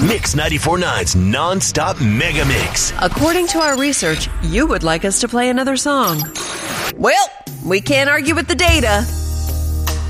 Mix 94.9's non-stop mega mix. According to our research, you would like us to play another song. Well, we can't argue with the data.